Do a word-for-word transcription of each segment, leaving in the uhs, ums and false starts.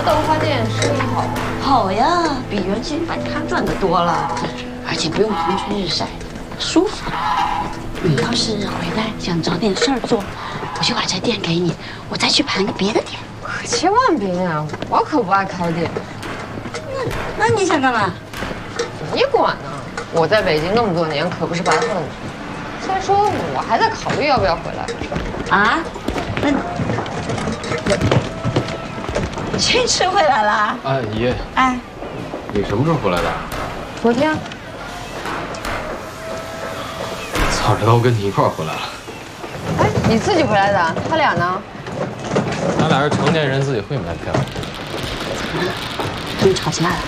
豆花店生意好吗？ 好呀，比元气摆摊赚的多了，而且不用风吹日晒，舒服。你要是回来想找点事儿做，我就把这店给你，我再去盘个别的店。 可千万别呀，我可不爱开店。 那那你想干嘛？ 你管呢？我在北京那么多年，可不是白混的。再说我还在考虑要不要回来。 啊？那这次回来了？ 哎，姨。 哎， 你什么时候回来的？ 昨天。 早知道我跟你一块儿回来了。 哎，你自己回来的？他俩呢？ 他俩是成年人，自己会买票。 他们吵架了？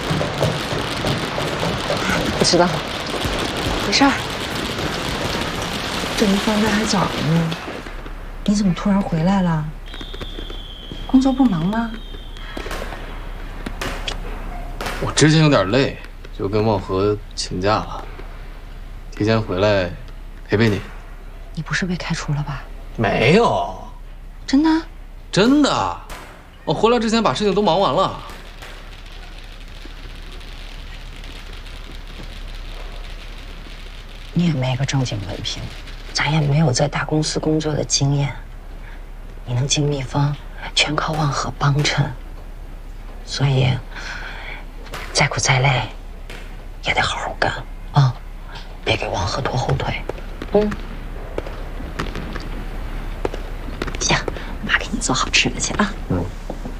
不知道。没事儿。 这离放假还早呢，你怎么突然回来了？工作不忙吗？ 我之前有点累，就跟望和请假了，提前回来陪陪你。 你不是被开除了吧？ 没有， 真的？ 真的，我回来之前把事情都忙完了。 你也没个正经文凭，咱也没有在大公司工作的经验，你能进蜜蜂，全靠望和帮衬。所以，再苦再累，也得好好干啊，别给望和拖后腿。嗯。行，妈给你做好吃的去啊。嗯。